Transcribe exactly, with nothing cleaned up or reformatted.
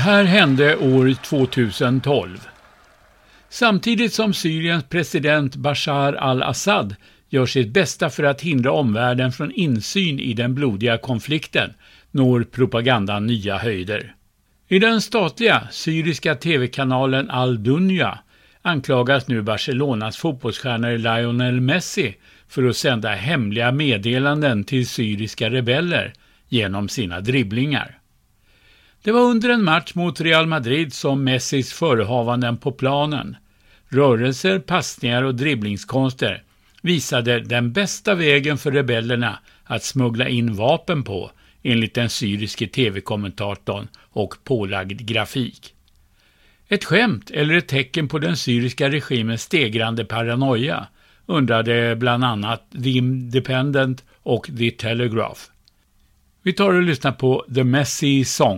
här hände år tjugotolv. Samtidigt som Syriens president Bashar al-Assad gör sitt bästa för att hindra omvärlden från insyn i den blodiga konflikten når propagandan nya höjder. I den statliga syriska tv-kanalen Al-Dunya anklagas nu Barcelonas fotbollsstjärna Lionel Messi för att sända hemliga meddelanden till syriska rebeller genom sina dribblingar. Det var under en match mot Real Madrid som Messis förehavanden på planen, rörelser, passningar och dribblingskonster visade den bästa vägen för rebellerna att smuggla in vapen på, enligt den syriske tv-kommentatorn och pålagd grafik. Ett skämt eller ett tecken på den syriska regimens stegrande paranoia, undrade bland annat The Independent och The Telegraph. Vi tar och lyssnar på The Messi Song.